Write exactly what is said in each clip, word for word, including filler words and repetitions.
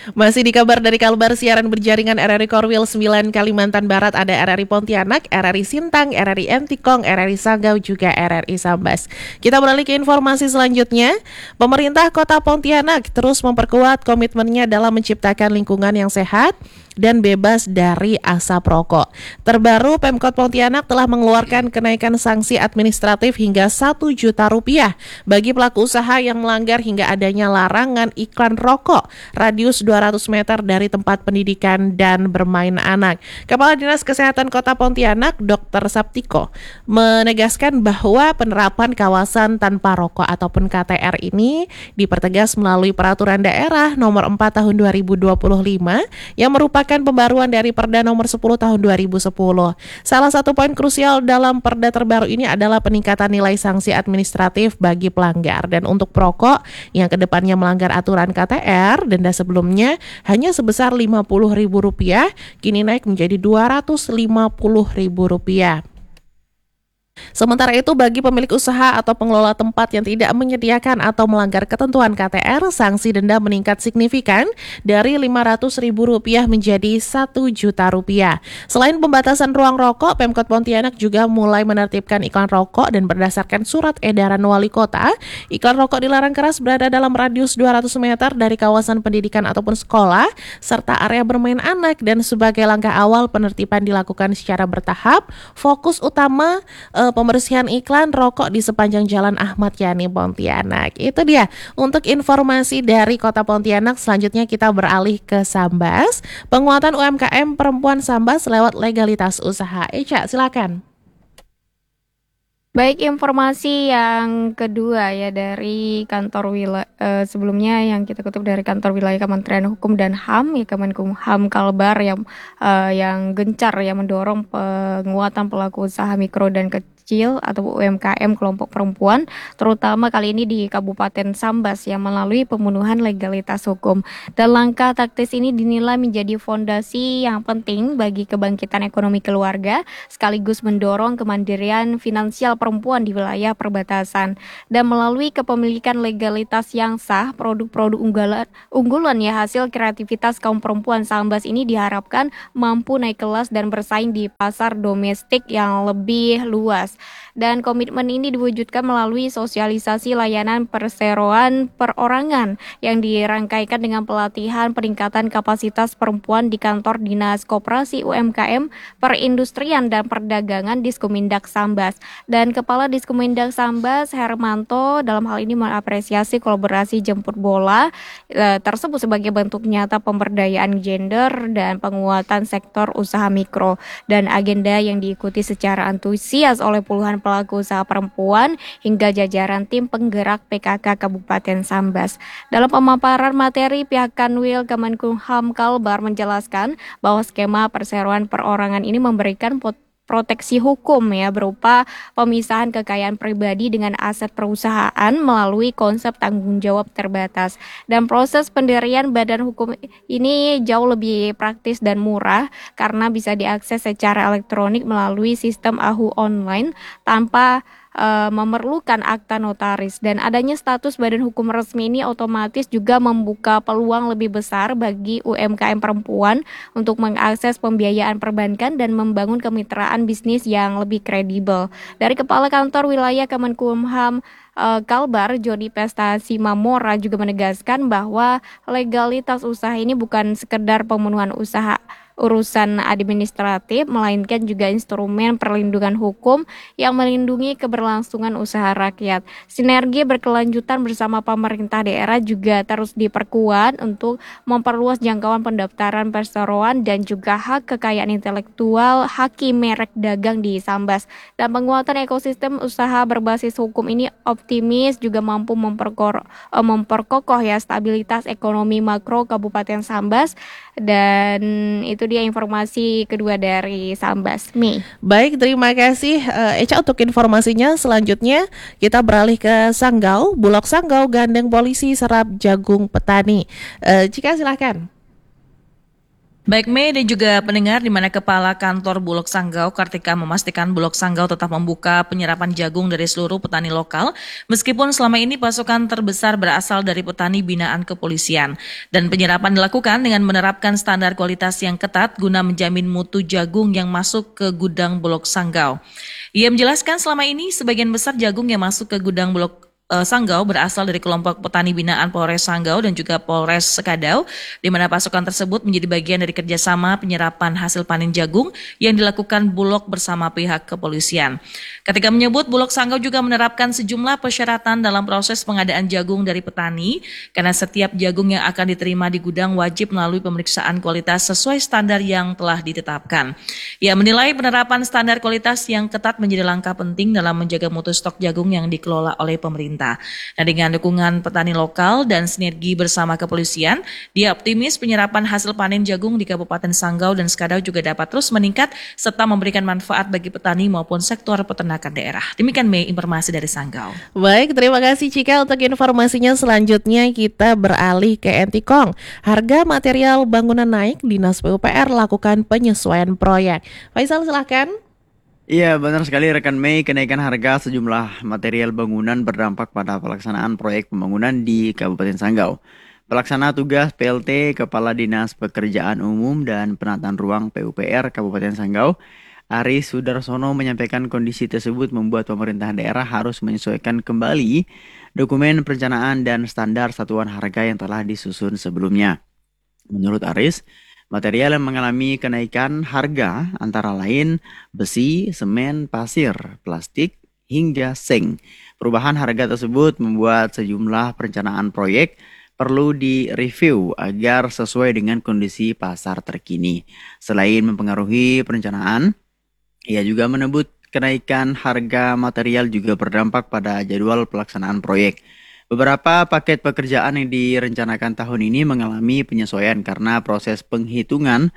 Masih di kabar dari Kalbar siaran berjaringan R R I Korwil sembilan Kalimantan Barat, ada R R I Pontianak, R R I Sintang, R R I Entikong, R R I Sanggau, juga R R I Sambas. Kita beralih ke informasi selanjutnya. Pemerintah Kota Pontianak terus memperkuat komitmennya dalam menciptakan lingkungan yang sehat dan bebas dari asap rokok. Terbaru, Pemkot Pontianak telah mengeluarkan kenaikan sanksi administratif hingga satu juta rupiah bagi pelaku usaha yang melanggar hingga adanya larangan iklan rokok radius dua ratus meter dari tempat pendidikan dan bermain anak. Kepala Dinas Kesehatan Kota Pontianak, Dokter Saptiko, menegaskan bahwa penerapan kawasan tanpa rokok ataupun K T R ini dipertegas melalui Peraturan Daerah Nomor empat Tahun dua ribu dua puluh lima yang merupakan pembaruan dari Perda Nomor sepuluh Tahun dua ribu sepuluh. Salah satu poin krusial dalam Perda terbaru ini adalah peningkatan nilai sanksi administratif bagi pelanggar. Dan untuk perokok yang kedepannya melanggar aturan K T R, denda sebelumnya hanya sebesar lima puluh ribu rupiah, kini naik menjadi dua ratus lima puluh ribu rupiah. Sementara itu, bagi pemilik usaha atau pengelola tempat yang tidak menyediakan atau melanggar ketentuan K T R, sanksi denda meningkat signifikan dari lima ratus ribu rupiah menjadi satu juta rupiah. Selain pembatasan ruang rokok, Pemkot Pontianak juga mulai menertibkan iklan rokok dan berdasarkan surat edaran wali kota, iklan rokok dilarang keras berada dalam radius dua ratus meter dari kawasan pendidikan ataupun sekolah, serta area bermain anak. Dan sebagai langkah awal, penertiban dilakukan secara bertahap. Fokus utama e, pembersihan iklan rokok di sepanjang Jalan Ahmad Yani Pontianak. Itu dia untuk informasi dari Kota Pontianak. Selanjutnya kita beralih ke Sambas. Penguatan U M K M perempuan Sambas lewat legalitas usaha. Eca, silakan. Baik, informasi yang kedua ya dari kantor wilayah eh, sebelumnya yang kita kutip dari kantor wilayah Kementerian Hukum dan H A M ya, Kemenkumham Kalbar yang eh, yang gencar ya mendorong penguatan pelaku usaha mikro dan kecil atau U M K M kelompok perempuan, terutama kali ini di Kabupaten Sambas yang melalui pemenuhan legalitas hukum. Dan langkah taktis ini dinilai menjadi fondasi yang penting bagi kebangkitan ekonomi keluarga sekaligus mendorong kemandirian finansial perempuan di wilayah perbatasan. Dan melalui kepemilikan legalitas yang sah, produk-produk unggulan, unggulan ya hasil kreativitas kaum perempuan Sambas ini diharapkan mampu naik kelas dan bersaing di pasar domestik yang lebih luas. Dan komitmen ini diwujudkan melalui sosialisasi layanan perseroan perorangan yang dirangkaikan dengan pelatihan peningkatan kapasitas perempuan di kantor Dinas Koperasi U M K M, Perindustrian dan Perdagangan Diskomindak Sambas. Dan Kepala Diskomindak Sambas Hermanto dalam hal ini mengapresiasi kolaborasi jemput bola e, tersebut sebagai bentuk nyata pemberdayaan gender dan penguatan sektor usaha mikro, dan agenda yang diikuti secara antusias oleh puluhan pelaku usaha perempuan hingga jajaran tim penggerak P K K Kabupaten Sambas. Dalam pemaparan materi, pihak Kanwil Kemenkumham Kalbar menjelaskan bahwa skema perseroan perorangan ini memberikan pot proteksi hukum ya berupa pemisahan kekayaan pribadi dengan aset perusahaan melalui konsep tanggung jawab terbatas, dan proses pendirian badan hukum ini jauh lebih praktis dan murah karena bisa diakses secara elektronik melalui sistem A H U online tanpa Uh, memerlukan akta notaris. Dan adanya status badan hukum resmi ini otomatis juga membuka peluang lebih besar bagi U M K M perempuan untuk mengakses pembiayaan perbankan dan membangun kemitraan bisnis yang lebih kredibel. Dari Kepala Kantor Wilayah Kemenkumham uh, Kalbar, Jody Pesta Simamora juga menegaskan bahwa legalitas usaha ini bukan sekedar pemenuhan usaha urusan administratif, melainkan juga instrumen perlindungan hukum yang melindungi keberlangsungan usaha rakyat. Sinergi berkelanjutan bersama pemerintah daerah juga terus diperkuat untuk memperluas jangkauan pendaftaran perseroan dan juga hak kekayaan intelektual haki merek dagang di Sambas. Dan penguatan ekosistem usaha berbasis hukum ini optimis juga mampu memperkor- memperkokoh ya stabilitas ekonomi makro Kabupaten Sambas. Dan itu dia informasi kedua dari Sambas. Mi. Baik, terima kasih uh, Eca untuk informasinya. Selanjutnya kita beralih ke Sanggau. Bulog Sanggau gandeng polisi serap jagung petani. Uh, Cika, silakan. Baik Mei dan juga pendengar, di mana Kepala Kantor Bulog Sanggau Kartika memastikan Bulog Sanggau tetap membuka penyerapan jagung dari seluruh petani lokal meskipun selama ini pasokan terbesar berasal dari petani binaan kepolisian, dan penyerapan dilakukan dengan menerapkan standar kualitas yang ketat guna menjamin mutu jagung yang masuk ke gudang Bulog Sanggau. Ia menjelaskan selama ini sebagian besar jagung yang masuk ke gudang Bulog Sanggau berasal dari kelompok petani binaan Polres Sanggau dan juga Polres Sekadau, di mana pasukan tersebut menjadi bagian dari kerjasama penyerapan hasil panen jagung yang dilakukan Bulog bersama pihak kepolisian. Ketika menyebut Bulog Sanggau juga menerapkan sejumlah persyaratan dalam proses pengadaan jagung dari petani, karena setiap jagung yang akan diterima di gudang wajib melalui pemeriksaan kualitas sesuai standar yang telah ditetapkan. Ia menilai penerapan standar kualitas yang ketat menjadi langkah penting dalam menjaga mutu stok jagung yang dikelola oleh pemerintah. Nah, dengan dukungan petani lokal dan sinergi bersama kepolisian, dia optimis penyerapan hasil panen jagung di Kabupaten Sanggau dan Sekadau juga dapat terus meningkat serta memberikan manfaat bagi petani maupun sektor peternakan daerah. Demikian Mei, informasi dari Sanggau. Baik, terima kasih Cika untuk informasinya. Selanjutnya kita beralih ke Entikong. Harga material bangunan naik, Dinas P U P R lakukan penyesuaian proyek. Faisal, silahkan. Iya, benar sekali rekan Mei, kenaikan harga sejumlah material bangunan berdampak pada pelaksanaan proyek pembangunan di Kabupaten Sanggau. Pelaksana tugas P L T Kepala Dinas Pekerjaan Umum dan Penataan Ruang P U P R Kabupaten Sanggau, Aris Sudarsono, menyampaikan kondisi tersebut membuat pemerintah daerah harus menyesuaikan kembali dokumen perencanaan dan standar satuan harga yang telah disusun sebelumnya. Menurut Aris, material yang mengalami kenaikan harga antara lain besi, semen, pasir, plastik, hingga seng. Perubahan harga tersebut membuat sejumlah perencanaan proyek perlu direview agar sesuai dengan kondisi pasar terkini. Selain mempengaruhi perencanaan, ia juga menyebut kenaikan harga material juga berdampak pada jadwal pelaksanaan proyek. Beberapa paket pekerjaan yang direncanakan tahun ini mengalami penyesuaian karena proses penghitungan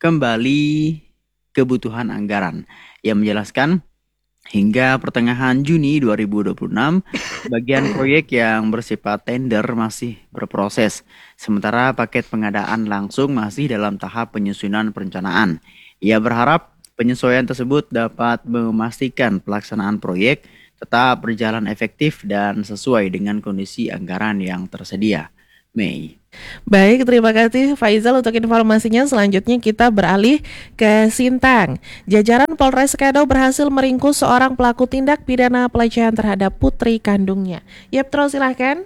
kembali kebutuhan anggaran. Ia menjelaskan, hingga pertengahan Juni dua ribu dua puluh enam, bagian proyek yang bersifat tender masih berproses, sementara paket pengadaan langsung masih dalam tahap penyusunan perencanaan. Ia berharap penyesuaian tersebut dapat memastikan pelaksanaan proyek tetap berjalan efektif dan sesuai dengan kondisi anggaran yang tersedia. Mei. Baik, terima kasih Faizal untuk informasinya. Selanjutnya kita beralih ke Sintang. Jajaran Polres Sekadau berhasil meringkus seorang pelaku tindak pidana pelecehan terhadap putri kandungnya. Yap, terus silahkan.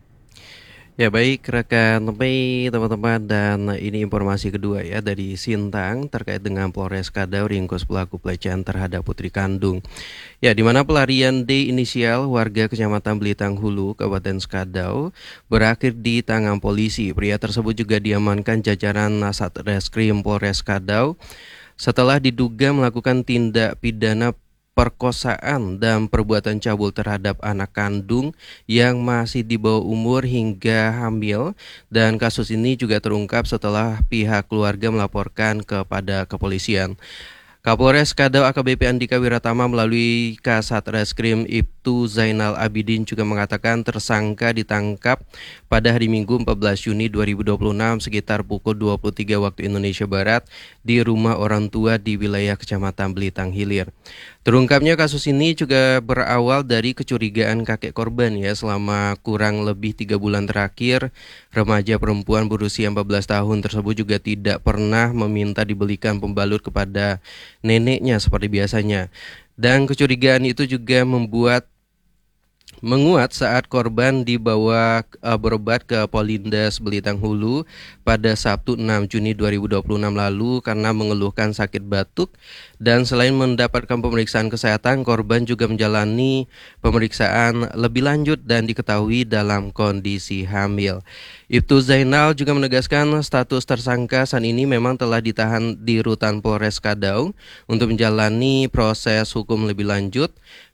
Ya baik rekan Mei, teman-teman, dan ini informasi kedua ya dari Sintang terkait dengan Polres Sekadau ringkus pelaku pelecehan terhadap putri kandung. Ya, di mana pelarian D inisial warga Kecamatan Belitang Hulu, Kabupaten Sekadau berakhir di tangan polisi. Pria tersebut juga diamankan jajaran Satreskrim Polres Sekadau setelah diduga melakukan tindak pidana perkosaan dan perbuatan cabul terhadap anak kandung yang masih di bawah umur hingga hamil, dan kasus ini juga terungkap setelah pihak keluarga melaporkan kepada kepolisian. Kapolres Sekadau A K B P Andika Wiratama melalui Kasat Reskrim Ibtu Zainal Abidin juga mengatakan tersangka ditangkap pada hari Minggu empat belas Juni dua ribu dua puluh enam sekitar pukul dua puluh tiga waktu Indonesia Barat di rumah orang tua di wilayah Kecamatan Belitang Hilir. Terungkapnya kasus ini juga berawal dari kecurigaan kakek korban ya, selama kurang lebih tiga bulan terakhir remaja perempuan berusia empat belas tahun tersebut juga tidak pernah meminta dibelikan pembalut kepada neneknya seperti biasanya. Dan kecurigaan itu juga membuat menguat saat korban dibawa uh, berobat ke Polindes Belitang Hulu pada Sabtu enam Juni dua ribu dua puluh enam lalu karena mengeluhkan sakit batuk, dan selain mendapatkan pemeriksaan kesehatan, korban juga menjalani pemeriksaan lebih lanjut dan diketahui dalam kondisi hamil. Ibtu Zainal juga menegaskan status tersangka saat ini memang telah ditahan di Rutan Polres Sekadau untuk menjalani proses hukum lebih lanjut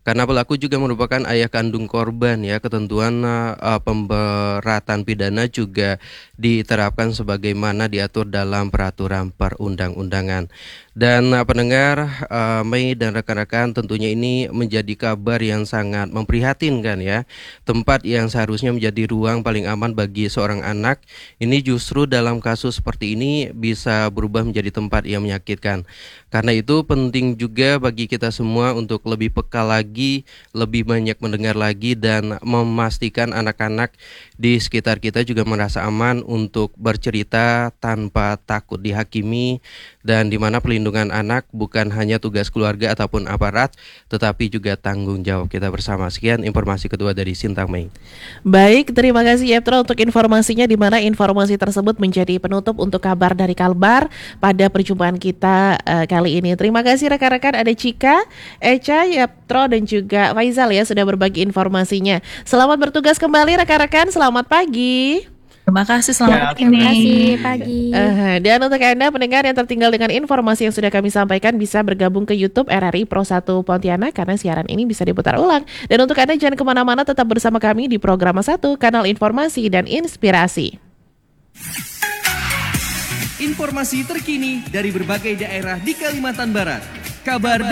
karena pelaku juga merupakan ayah kandung korban ya. Ketentuan uh, pemberatan pidana juga diterapkan sebagaimana diatur dalam peraturan perundang-undangan. Dan uh, pendengar, uh, Mei dan rekan-rekan, tentunya ini menjadi kabar yang sangat memprihatinkan ya. Tempat yang seharusnya menjadi ruang paling aman bagi seorang anak, ini justru dalam kasus seperti ini bisa berubah menjadi tempat yang menyakitkan. Karena itu penting juga bagi kita semua untuk lebih peka lagi, lebih banyak mendengar lagi, dan memastikan anak-anak di sekitar kita juga merasa aman untuk bercerita tanpa takut dihakimi, dan di mana pelindungan anak bukan hanya tugas keluarga ataupun aparat, tetapi juga tanggung jawab kita bersama. Sekian informasi kedua dari Sintang, Mei. Baik, terima kasih Yeptro untuk informasinya, di mana informasi tersebut menjadi penutup untuk kabar dari Kalbar pada perjumpaan kita uh, kali ini. Terima kasih rekan-rekan, ada Cika, Echa, Yeptro, dan juga Faizal ya sudah berbagi informasinya. Selamat bertugas kembali rekan-rekan, selamat pagi. Terima kasih, selamat pagi. Terima kasih pagi. Uh, dan untuk Anda pendengar yang tertinggal dengan informasi yang sudah kami sampaikan, bisa bergabung ke YouTube R R I Pro satu Pontianak karena siaran ini bisa diputar ulang. Dan untuk Anda jangan kemana-mana, tetap bersama kami di Program satu, kanal informasi dan inspirasi. Informasi terkini dari berbagai daerah di Kalimantan Barat. Kabar